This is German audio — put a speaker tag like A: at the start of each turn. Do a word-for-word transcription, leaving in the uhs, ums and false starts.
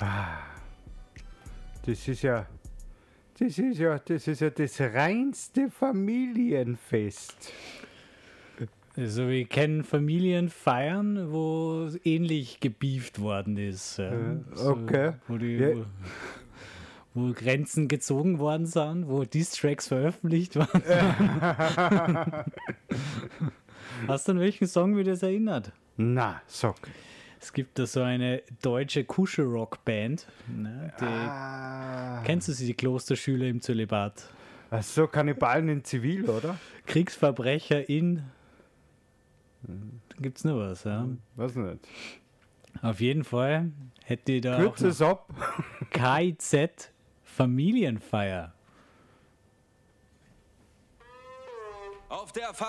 A: Das ist ja, das ist ja, das ist ja das reinste Familienfest.
B: Also ich kenne Familienfeiern, wo ähnlich gebieft worden ist. Ja.
A: Äh, okay.
B: So, wo, die,
A: Ja.
B: wo, wo Grenzen gezogen worden sind, wo Diss-Tracks veröffentlicht worden sind. Hast du an welchen Song mich das erinnert?
A: Na, sag.
B: Es gibt da so eine deutsche Kuschelrock-Band. Ne, die,
A: Ah.
B: Kennst du sie, die Klosterschüler im Zölibat?
A: Ach so, Kannibalen in Zivil, oder?
B: Kriegsverbrecher in... Da gibt es noch was, ja.
A: Weiß nicht.
B: Auf jeden Fall hätte ich da
A: Kürze
B: auch
A: es ab.
B: noch K I Z Familienfeier.
C: Auf der